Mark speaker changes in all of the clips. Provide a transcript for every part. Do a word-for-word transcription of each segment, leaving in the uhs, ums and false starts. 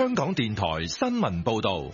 Speaker 1: 香港電台新聞報道。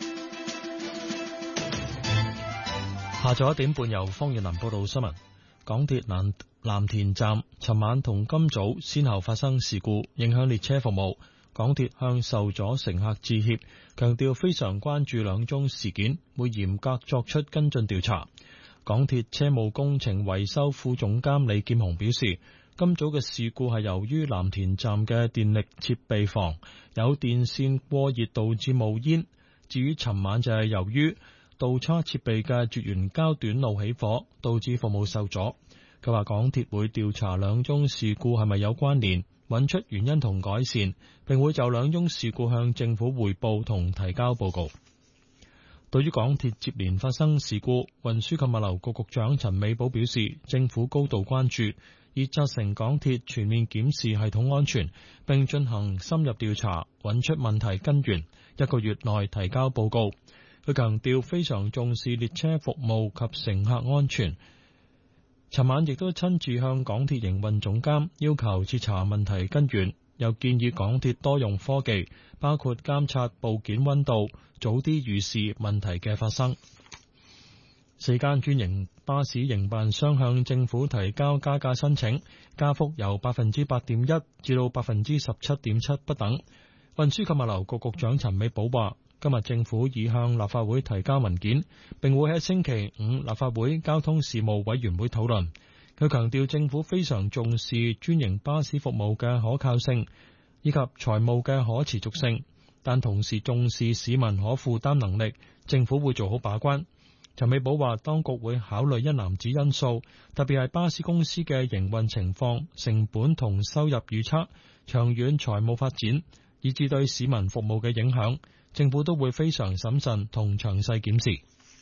Speaker 2: 下晝一點半由方遠林報道新聞。港鐵藍藍田站尋晚同今早先後發生事故，影響列車服務。港鐵向受阻乘客致歉，強調非常關注兩宗事件，會嚴格作出跟進調查。港鐵車務工程維修副總監李劍雄表示，今早嘅事故係由於藍田站嘅電力設備房有電線過熱導致冒煙，至於尋晚就係由於導叉設備嘅絕緣膠短路起火，導致服務受阻。佢話港鐵會調查兩宗事故係咪有關聯，揾出原因同改善，並會就兩宗事故向政府匯報同提交報告。對於港鐵接連發生事故，運輸及物流局局長陳美寶表示，政府高度關注，已責成港鐵全面檢視系統安全，並進行深入調查，揾出問題根源，一個月內提交報告。佢強調非常重視列車服務及乘客安全。尋晚亦都親自向港鐵營運總監要求徹查問題根源，又建議港鐵多用科技，包括監察部件溫度，早啲預示問題嘅發生。四間專營巴士營辦商向政府提交加價申請，加幅由百分之八點一至到百分之十七點七不等。運輸及物流局局長陳美寶話，今日政府已向立法會提交文件，並會喺星期五立法會交通事務委員會討論。佢強調政府非常重視專營巴士服務嘅可靠性以及財務嘅可持續性，但同時重視市民可負擔能力，政府會做好把關。陳美寶話，當局會考慮一籃子因素，特別係巴士公司嘅營運情況、成本同收入預測、長遠財務發展，以至對市民服務嘅影響，政府都會非常審慎同詳細檢視。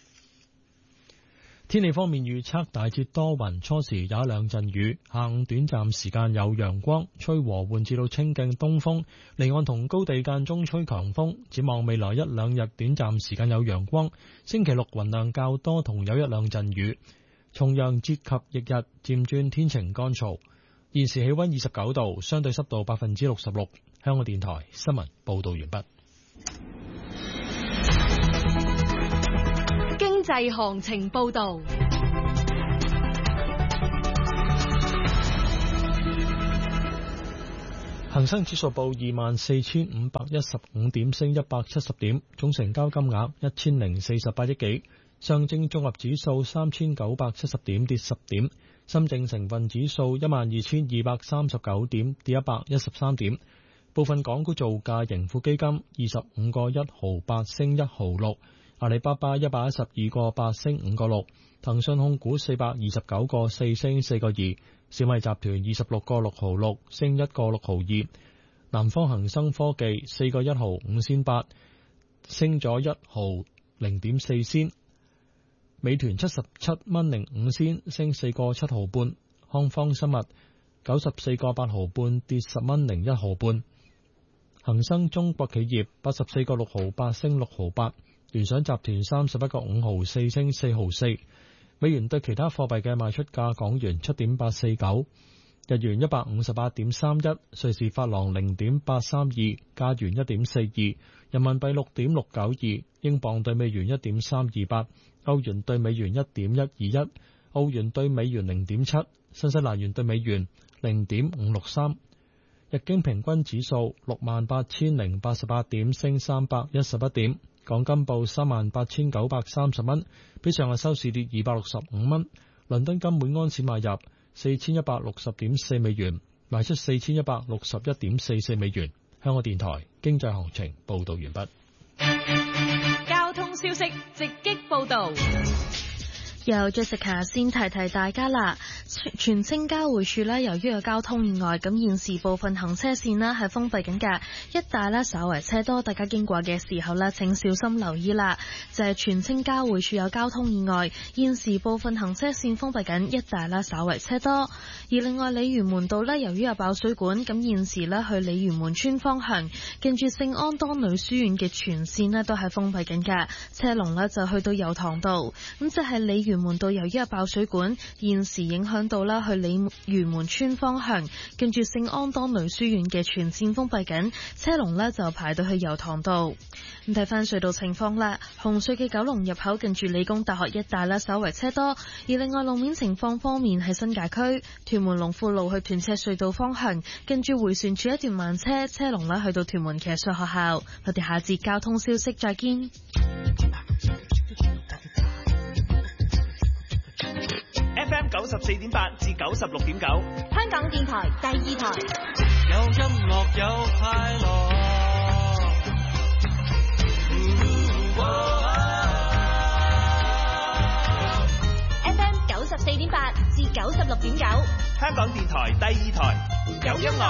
Speaker 2: 天氣方面預測大致多雲，初時有一兩陣雨，下午短暫時間有陽光，吹和緩至到清勁東風，離岸同高地間中吹強風。展望未來一兩日短暫時間有陽光，星期六雲量較多同有一兩陣雨，重陽節及翌日漸轉天晴乾燥。現時氣溫二十九度，相對濕度百分之六十六。香港電台新聞報道完畢。
Speaker 3: 經濟行情報道。
Speaker 2: 恒生指數報二萬四千五百一十五點，升一百七十點，總成交金額一千零四十八億幾。上證綜合指數三千九百七十點，跌十點。深證成分指數一萬二千二百三十九點，跌一百一十三點。部分港股造價，盈富基金二十五個一毫八升一毫六，阿里巴巴一百一十二個八升五個六，騰訊控股四百二十九個四升四個二，小米集團二十六個六毫六升一個六毫二，南方恒生科技四個一毫五仙八升咗一毫零點四仙，美團七十七蚊零五仙升四個七毫半，康方生物九十四個八毫半跌十蚊零一毫半，恒生中國企業八十四個六毫八升六毫八，聯想集團三十一個五毫四升四毫四。美元對其他貨幣嘅賣出價：港元七點八四九，日元一百五十八點三一，瑞士法郎零點八三二，加元一點四二，人民幣六點六九二，英鎊對美元一點三二八，歐元對美元一點一二一，澳元對美元零點七，新西蘭元對美元零點五六三。日經平均指數六萬八千零八十八點，升三百一十一點。港金報三萬八千九百三十蚊，比上日收市跌二百六十五蚊。倫敦金每安士買入四千一百六十點四美元，賣出四千一百六十一點四四美元。香港電台經濟行情報道完畢。
Speaker 3: 交通消息直擊報道。
Speaker 4: 由 Jessica 先提提大家啦，荃青交匯處呢，由於有交通意外，咁現時部分行車線呢係封閉緊㗎，一帶呢稍為車多，大家經過嘅時候呢請小心留意啦。就係荃青交匯處有交通意外，現時部分行車線封閉緊，一帶呢稍為車多。而另外鯉魚門道呢，由於有爆水管，咁現時呢去鯉魚門村方向，近住聖安多女書院嘅全線呢都係封閉緊㗎，車龍呢就去到油塘道，咁即係鯉魚屯門道由於有爆水管，現時影響響到啦去鯉魚門村方向，跟住聖安當女書院嘅全線封閉緊，車龍呢就排到去油塘道。咁睇翻隧道情況啦，紅隧嘅九龍入口近住理工大學一帶啦，稍為車多。而另外路面情況方面，喺新界區屯門龍富路去屯赤隧道方向，跟住回旋處一段慢車，車龍呢去到屯門騎術學校。我哋下節交通消息再見。
Speaker 5: F M 九十四點八至九十六點九，
Speaker 3: 香港電台第二台。
Speaker 6: 有音樂有快樂。
Speaker 3: F M 九十四點八至九十六點九，
Speaker 5: 香港電台第二台有音樂。